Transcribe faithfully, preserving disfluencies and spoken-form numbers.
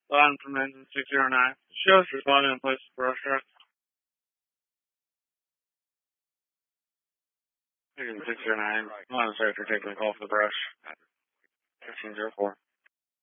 Line from engine six zero nine. Shows responding in place of brush truck. Engine six zero nine. Line of sight for taking a call for the brush. fifteen zero four.